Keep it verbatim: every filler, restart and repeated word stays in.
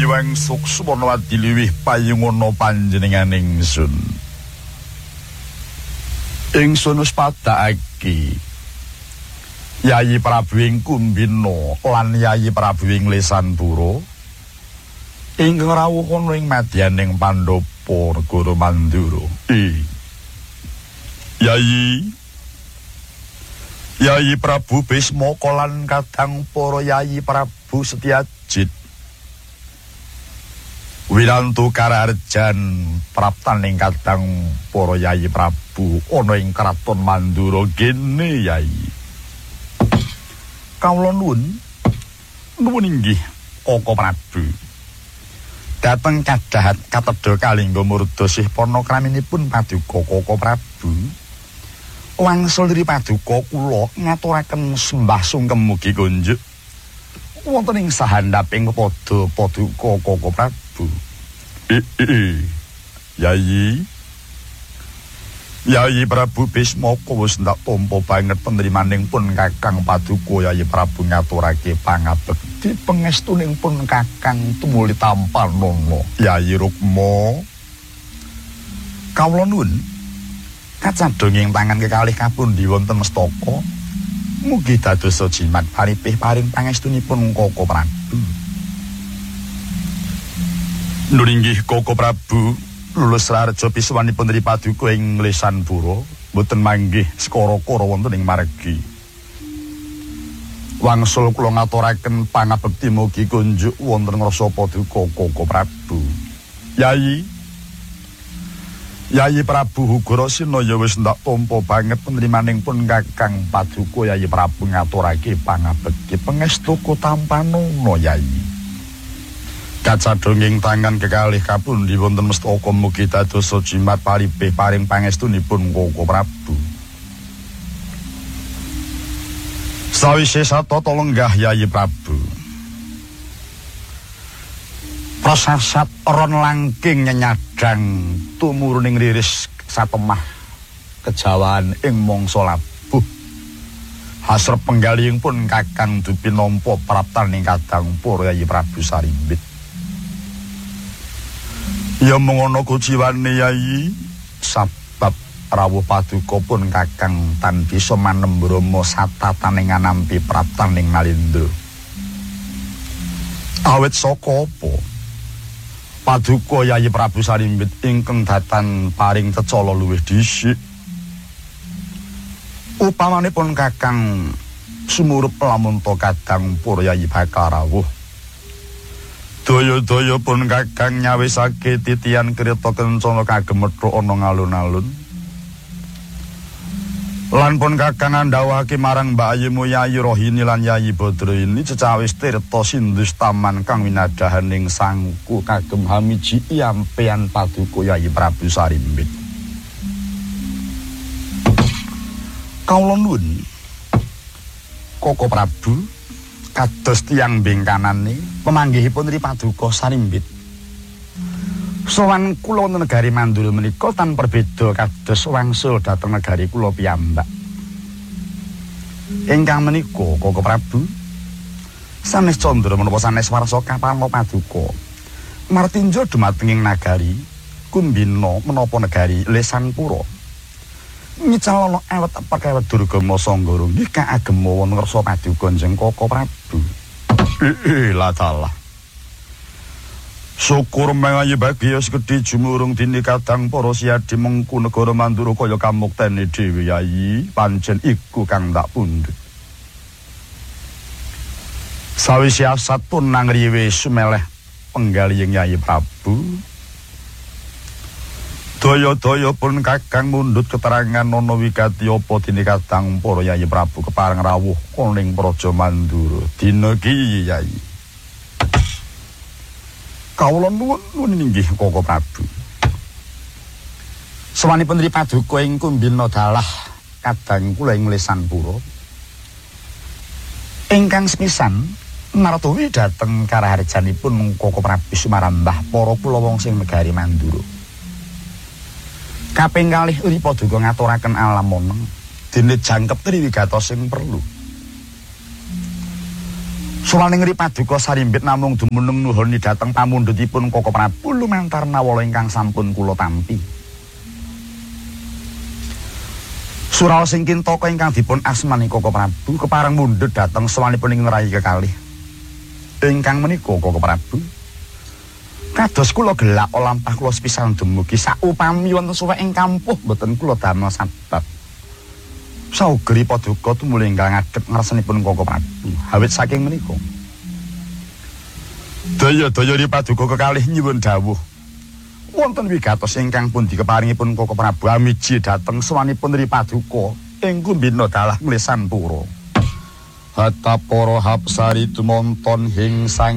Nyuwang Suksmanawati liwih payungana panjenenganing ingsun. Ingsun wis padhakake Yayi Prabu ing Kumbina lan Yayi Prabu ing Lesanpura ingkang rawuh ana ing madyaning Pandhapa negara Mandura. I Yayi Yayi Prabu Bismaka lan kadang para Yayi Prabu Setyajid Wiranto Kararjan praptaning kadang para Yayi Prabu ana ing kraton Mandura kene Yayi. Kawula nuwun nuwun inggih Koko Prabu. Dateng cadahat katedha Kalingga Murda sih panakraminipun Paduka Koko Prabu. Wangsul dari Paduka kula ngaturaken sembah sungkem mugi kunjuk wonten ing sahandaping pada Paduka Koko Prabu. Eh, eh, eh. Yayi Yayi Prabu Bismaka wis ndak tampa banget penerimaning pun Kakang Paduka Yayi Prabu ngaturake pangabekti pangestuning pun Kakang tumuli Tampanana. Yayi Rukma kawula nuwun kacadhonging tangan kekalih kapundi wonten mestaka mugi dados jimat paripih paring pangestunipun Koko Prabu. Nuringgih Koko Prabu lulus raharja piswanipun dari Paduka ing Lesanpura boten manggih skara-kara wonten ing margi. Wangsul kula ngaturaken pangabekti mugi kunjuk wonten ngrasa Paduka Koko Prabu. Yayi Yayi Prabu Ugrasena ya wis ndak tampa banget penerimaning pun Kakang Paduka Yayi Prabu ngaturake pangabekti pangestu Tampanana Yayi. Kacadhonging tangan kekalih kapundi wonten mestaka mugi dados jimat paripih paring pangestunipun Koko Prabu. Sawise satata lenggah Yayi Prabu prasasat ron langking nyenyadang tumuruning riris satemah kejawaan ing mangsa labuh. Hasrep penggalihing pun Kakang dupi nampa praptaning kadang para Yayi Prabu Sarimbit. Ya mengono kuciwane Yayi sabab rawuh Paduka pun Kakang tan bisa manembrama satataning anampi praptaning Nalindra. Awit saka apa Paduka Yayi Prabu Sarimbit ingkang datan paring cecala luwih dhisik. Upamanipun Kakang sumurup lamun to kadang para Yayi bakal rawuh. Daya-daya pun Kakang nyawisake titian kreta kencana kagemethuk ana ngalun-alun. Lan pun Kakang andhawake marang Mbak Ayimu Yayi Rohini lan Yayi Badrini cecawis tirta sindhus taman kang winadahaning sangku kagem hamiji ampean Paduka Yayi Prabu Sarimbit. Kawula nuwun Koko Prabu kados tiyang bengkanane pemanggihipun ri Paduka Sarimbit. Sowan kula wonten negari Mandura menika tan perbeda kados wangsul dhateng negari kula piyambak. Ingkang menika Koko Prabu sanes candra menapa sanes warsa kapama Paduka martinja dumatenging nagari Kumbina menapa negari Lesanpura. Micalono awet pakawet Durgama Sanggara nggih kaagema wonten ngarsa Paduka njeng Koko Prabu. Eh la dalah. Syukur mengayi bagya sekedhi jumurung dini kadang para siyadi mengku negara Mandura kaya kamuktene dhewe Yayi pancen iku kang tak pundhut. Sawise asat pun nang riwe sumeleh penggalihing Yayi Prabu. Daya-daya pun Kakang mundhut keterangan ana wigati apa dini kadang para Yayi Prabu kepareng rawuh ana ing Praja Mandura dina iki Yayi. Kawula nuwun inggih Koko Prabu. Sawanipun ri Paduka ing Kumbina dalah kadang kula ing Lesanpura. Ingkang sepisan nartowi dhateng karaharjanipun Koko Prabu sumarambah para kula wong sing negari Mandura. Kaping kalih ri Paduka ngaturaken alamoneng dene jangkep triwigatos sing perlu. Suwaning Ripaduka sarimbit namung dumunung nuhuni dhateng pamundhutipun Koko Prabu lumantar nawala ingkang sampun kula tampi. Suraos ing kintaka ingkang dipun asmani Koko Prabu kepareng mundhut dhateng sawanipun ing rai kekalih. Ingkang menika Koko Prabu kados kula gelak olampah kula sepisan dumugi saupami wonten suwek ing kampuh boten kula damel sabab. Saugeri paduka tumuli ingkang ngadhep ngarsanipun Koko Prabu. Awit saking menika daya-daya Ripaduka kekalih nyuwun dawuh wonten wigatos ingkang pun dikeparingipun Koko Prabu amiji dhateng sawanipun Ripaduka ing kumbina dalah mlesan pura. Hatta para hapsari tumonton hing sang